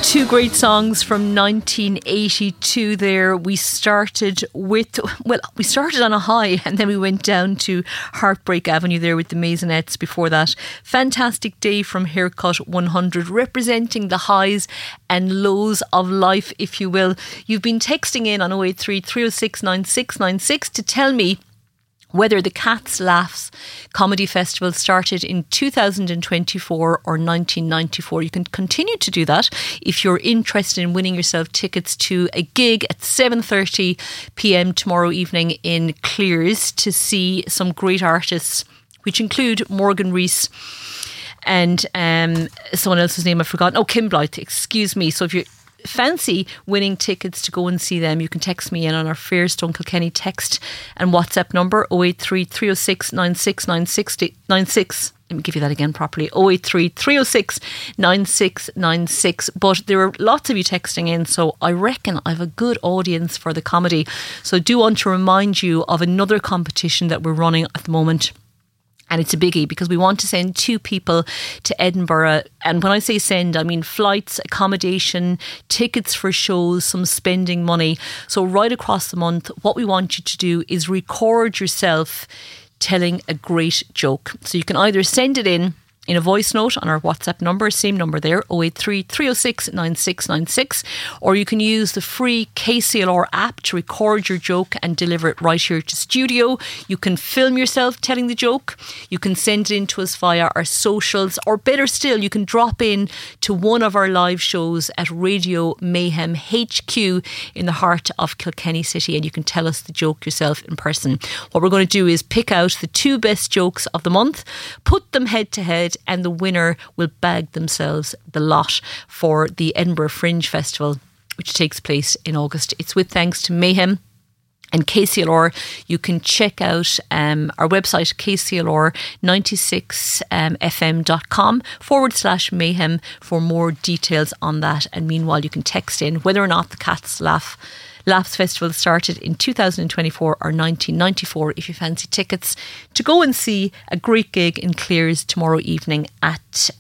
Two great songs from 1982 there. We started on a high and then we went down to Heartbreak Avenue there with the Maisonettes before that. Fantastic Day from Haircut 100, representing the highs and lows of life, if you will. You've been texting in on 083 306 9696 to tell me whether the Cats Laughs Comedy Festival started in 2024 or 1994. You can continue to do that if you're interested in winning yourself tickets to a gig at 7:30pm tomorrow evening in Clears to see some great artists, which include Morgan Rees and someone else's name I've forgotten. Kim Blythe, excuse me. So if you fancy winning tickets to go and see them, you can text me in on our Fairstone Kilkenny text and WhatsApp number 083 306 9696. Let me give you that again properly, 083 306 9696. But there are lots of you texting in, so I reckon I have a good audience for the comedy. So I do want to remind you of another competition that we're running at the moment. And it's a biggie because we want to send 2 people to Edinburgh. And when I say send, I mean flights, accommodation, tickets for shows, some spending money. So right across the month, what we want you to do is record yourself telling a great joke. So you can either send it in a voice note on our WhatsApp number, same number there, 083 306 9696, or you can use the free KCLR app to record your joke and deliver it right here to studio. You can film yourself telling the joke, you can send it in to us via our socials, or better still, you can drop in to one of our live shows at Radio Mayhem HQ in the heart of Kilkenny City, and you can tell us the joke yourself in person. What we're going to do is pick out the 2 best jokes of the month, put them head to head, and the winner will bag themselves the lot for the Edinburgh Fringe Festival, which takes place in August. It's with thanks to Mayhem and KCLR. You can check out our website, kclr96fm.com/mayhem for more details on that. And meanwhile, you can text in whether or not the Cats Laughs Festival started in 2024 or 1994 if you fancy tickets to go and see a great gig in Clears tomorrow evening at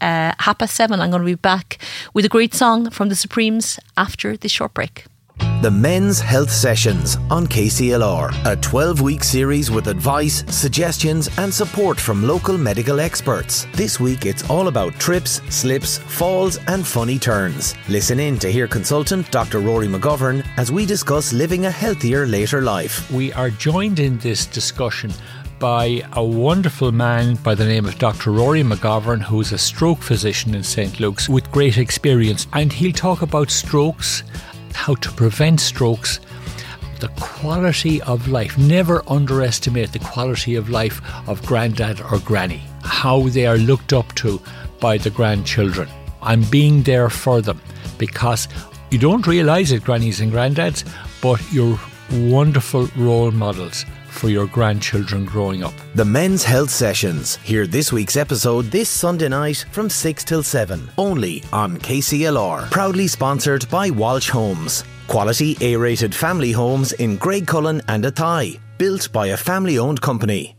7:30. I'm going to be back with a great song from the Supremes after this short break. The Men's Health Sessions on KCLR, a 12-week series with advice, suggestions and support from local medical experts. This week it's all about trips, slips, falls and funny turns. Listen in to hear consultant Dr. Rory McGovern as we discuss living a healthier later life. We are joined in this discussion by a wonderful man by the name of Dr. Rory McGovern, who's a stroke physician in St. Luke's with great experience, and he'll talk about strokes, how to prevent strokes, the quality of life. Never underestimate the quality of life of granddad or granny, how they are looked up to by the grandchildren. I'm being there for them because you don't realise it, grannies and granddads, but you're wonderful role models for your grandchildren growing up. The Men's Health Sessions. Hear this week's episode this Sunday night from 6 till 7, only on KCLR. Proudly sponsored by Walsh Homes. Quality A-rated family homes in Graiguecullen and Athy, built by a family-owned company.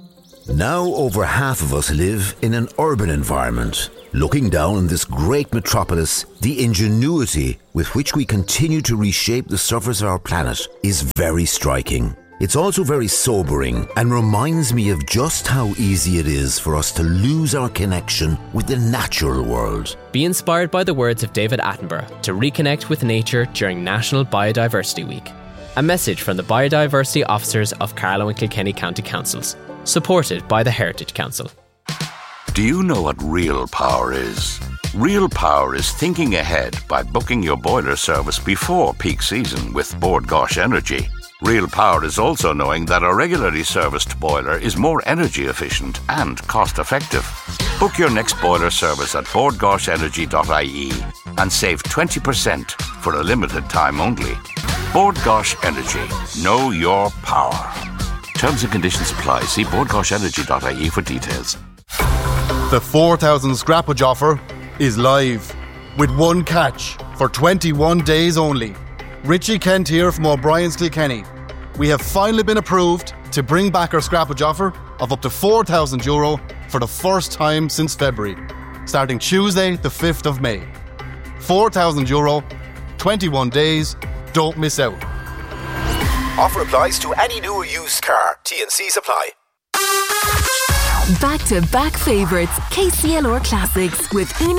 Now over half of us live in an urban environment. Looking down on this great metropolis, the ingenuity with which we continue to reshape the surface of our planet is very striking. It's also very sobering and reminds me of just how easy it is for us to lose our connection with the natural world. Be inspired by the words of David Attenborough to reconnect with nature during National Biodiversity Week. A message from the Biodiversity Officers of Carlow and Kilkenny County Councils, supported by the Heritage Council. Do you know what real power is? Real power is thinking ahead by booking your boiler service before peak season with Bord Gáis Energy. Real power is also knowing that a regularly serviced boiler is more energy efficient and cost effective. Book your next boiler service at bordgaisenergy.ie and save 20% for a limited time only. Bord Gáis Energy. Know your power. Terms and conditions apply. See bordgaisenergy.ie for details. The 4,000 scrappage offer is live with one catch for 21 days only. Richie Kent here from O'Brien's Kilkenny. We have finally been approved to bring back our scrappage offer of up to €4,000 for the first time since February, starting Tuesday the 5th of May. €4,000, 21 days. Don't miss out. Offer applies to any new or used car. T&Cs apply. Back-to-back favourites, KCLR Classics with Una